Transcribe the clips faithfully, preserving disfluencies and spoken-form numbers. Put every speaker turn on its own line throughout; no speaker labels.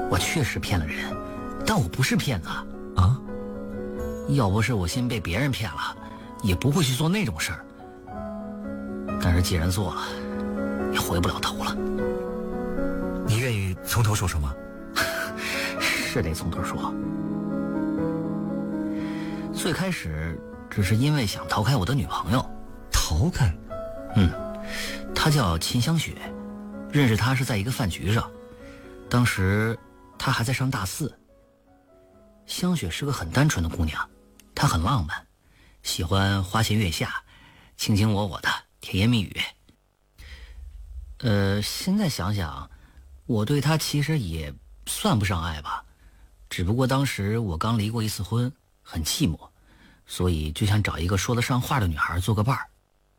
我确实骗了人，但我不是骗子
啊！
要不是我先被别人骗了，也不会去做那种事儿。但是既然做了，也回不了头了。
你愿意从头说说吗？
是得从头说。最开始只是因为想逃开我的女朋友。
逃开？
嗯，她叫秦香雪，认识她是在一个饭局上，当时她还在上大四。香雪是个很单纯的姑娘，她很浪漫，喜欢花前月下，卿卿我我的甜言蜜语。呃，现在想想，我对她其实也算不上爱吧，只不过当时我刚离过一次婚，很寂寞，所以就想找一个说得上话的女孩做个伴儿。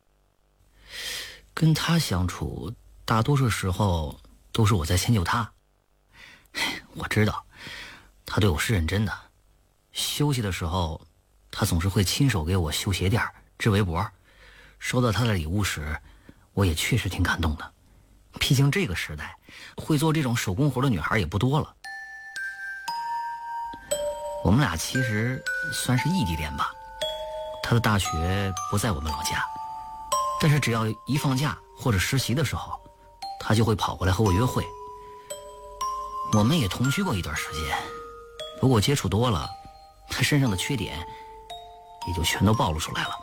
跟她相处，大多数时候都是我在迁就她。我知道，她对我是认真的。休息的时候，她总是会亲手给我修鞋垫、织围脖。收到她的礼物时，我也确实挺感动的。毕竟这个时代，会做这种手工活的女孩也不多了。我们俩其实算是异地恋吧。她的大学不在我们老家，但是只要一放假或者实习的时候，她就会跑过来和我约会。我们也同居过一段时间，不过接触多了，她身上的缺点也就全都暴露出来了。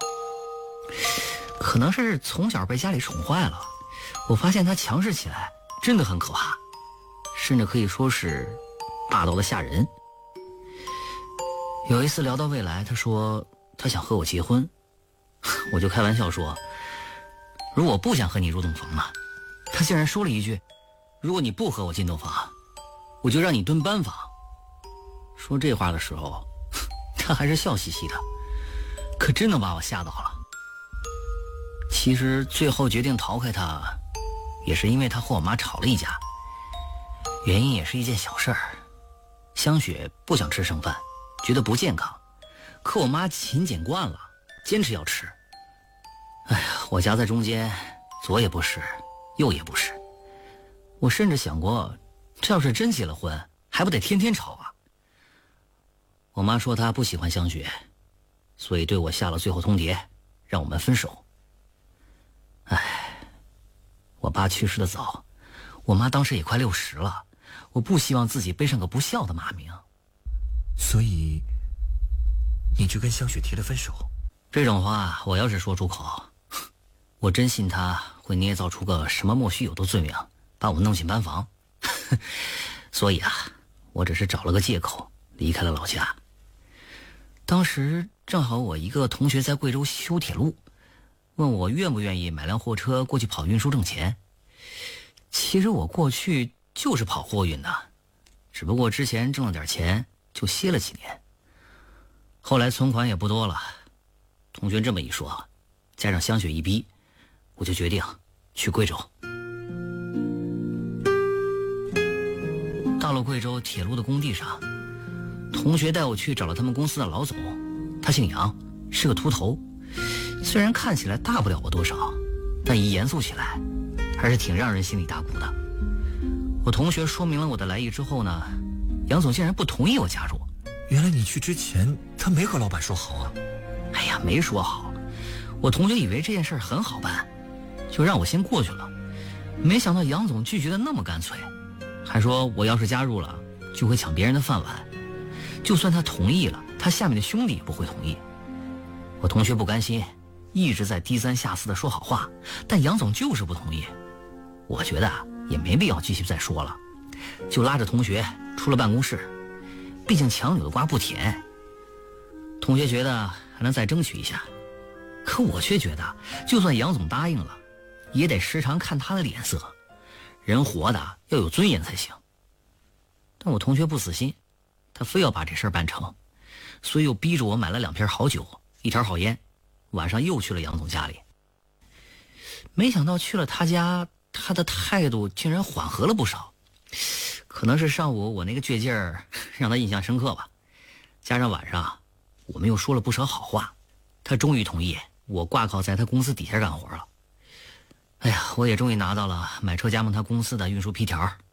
可能是从小被家里宠坏了，我发现她强势起来真的很可怕，甚至可以说是霸道的吓人。有一次聊到未来，她说她想和我结婚，我就开玩笑说，如果不想和你入洞房呢？她竟然说了一句，如果你不和我进洞房，我就让你蹲班房。说这话的时候，她还是笑嘻嘻的，可真的把我吓到了。其实最后决定逃开她，也是因为她和我妈吵了一架，原因也是一件小事儿。香雪不想吃剩饭，觉得不健康，可我妈勤俭惯了，坚持要吃。哎呀，我夹在中间，左也不是，右也不是。我甚至想过，这要是真结了婚，还不得天天吵啊？我妈说她不喜欢香雪，所以对我下了最后通牒，让我们分手。哎，我爸去世的早，我妈当时也快六十了，我不希望自己背上个不孝的骂名。
所以你就跟香雪提了分手？
这种话我要是说出口，我真信他会捏造出个什么莫须有的罪名，把我弄进班房。所以啊，我只是找了个借口离开了老家。当时正好我一个同学在贵州修铁路，问我愿不愿意买辆货车过去跑运输挣钱。其实我过去就是跑货运的，只不过之前挣了点钱就歇了几年，后来存款也不多了。同学这么一说，加上香雪一逼，我就决定去贵州。到了贵州铁路的工地上，同学带我去找了他们公司的老总，他姓杨，是个秃头，虽然看起来大不了我多少，但一严肃起来还是挺让人心里打鼓的。我同学说明了我的来意之后呢，杨总竟然不同意我加入。
原来你去之前他没和老板说好啊？
哎呀，没说好。我同学以为这件事很好办，就让我先过去了。没想到杨总拒绝的那么干脆，还说我要是加入了就会抢别人的饭碗，就算他同意了，他下面的兄弟也不会同意。我同学不甘心，一直在低三下四的说好话，但杨总就是不同意。我觉得也没必要继续再说了，就拉着同学出了办公室。毕竟强扭的瓜不甜，同学觉得还能再争取一下，可我却觉得就算杨总答应了，也得时常看他的脸色，人活的要有尊严才行。但我同学不死心，他非要把这事儿办成，所以又逼着我买了两瓶好酒，一条好烟，晚上又去了杨总家里。没想到去了他家，他的态度竟然缓和了不少。可能是上午我那个倔劲儿让他印象深刻吧，加上晚上我们又说了不少好话，他终于同意我挂靠在他公司底下干活了。哎呀，我也终于拿到了买车加盟他公司的运输批条，